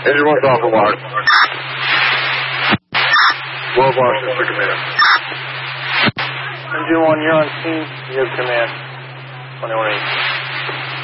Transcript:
Engine 1's off the wire. Well, Washington for command. Engine 1, you're on scene. You have command. 21-8.